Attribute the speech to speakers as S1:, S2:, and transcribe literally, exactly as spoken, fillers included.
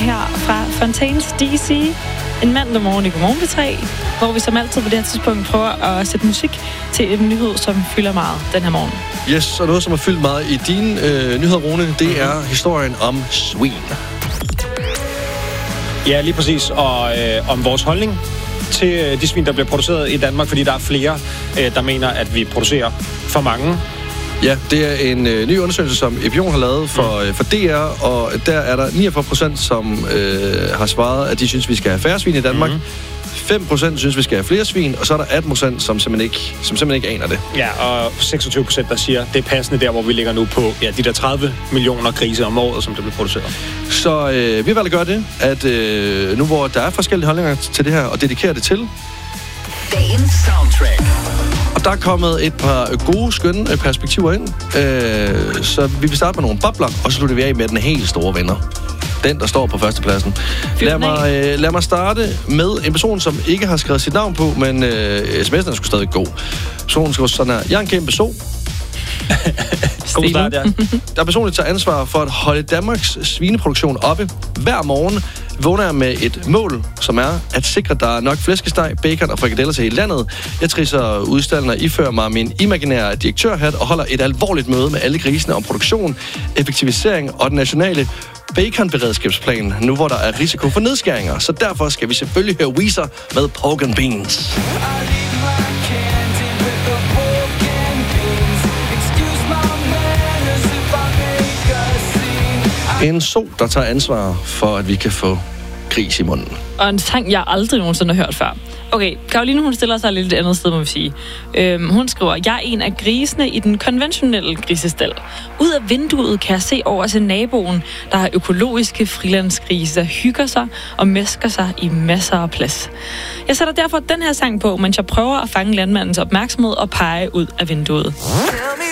S1: her fra Fontaines D C. En mandag morgen i Godmorgen P tre, hvor vi som altid på det her tidspunkt prøver at sætte musik til en nyhed, som fylder meget den her morgen.
S2: Yes, og noget, som har fyldt meget i dine øh, nyheder, Rune, det mm-hmm. er historien om svin.
S3: Ja, lige præcis. Og øh, om vores holdning til de svin, der bliver produceret i Danmark, fordi der er flere, øh, der mener, at vi producerer for mange.
S2: Ja, det er en øh, ny undersøgelse, som Epion har lavet for, øh, for D R, og der er der niogfyrre procent, som øh, har svaret, at de synes, vi skal have færre svin i Danmark. Mm-hmm. fem procent synes, vi skal have flere svin, og så er der atten procent, som simpelthen ikke, som simpelthen ikke aner det.
S3: Ja, og seksogtyve procent, der siger, det er passende der, hvor vi ligger nu på ja, de der tredive millioner grise om året, som der bliver produceret.
S2: Så øh, vi har valgt at gøre det, at øh, nu hvor der er forskellige holdninger til det her, og dedikere det til
S4: dagens soundtrack.
S2: Og der er kommet et par gode, skønne perspektiver ind. Øh, så vi vil starte med nogle bobler, og så slutter vi af med den helt store vinder. Den, der står på førstepladsen. Lad mig, øh, lad mig starte med en person, som ikke har skrevet sit navn på, men øh, sms'en er sgu stadig god. Personen skriver sådan her: jeg er en kæmpe so.
S3: God start, ja.
S2: Der personligt tager ansvar for at holde Danmarks svineproduktion oppe. Hver morgen vågner jeg med et mål, som er at sikre, at der er nok flæskesteg, bacon og frikadeller til hele landet. Jeg trisser udstallen og ifører mig min imaginære direktørhat og holder et alvorligt møde med alle grisene om produktion, effektivisering og den nationale baconberedskabsplan, nu hvor der er risiko for nedskæringer. Så derfor skal vi selvfølgelig høre Weezer med Pork and Beans. En so, der tager ansvar for, at vi kan få gris i munden.
S1: Og en sang, jeg aldrig nogensinde har hørt før. Okay, Karoline, hun stiller sig lidt et andet sted, må vi sige. Øhm, hun skriver: jeg er en af grisene i den konventionelle grisestal. Ud af vinduet kan jeg se over til naboen, der har økologiske frilandsgrise, der hygger sig og mæsker sig i masser af plads. Jeg sætter derfor den her sang på, mens jeg prøver at fange landmandens opmærksomhed og pege ud af vinduet.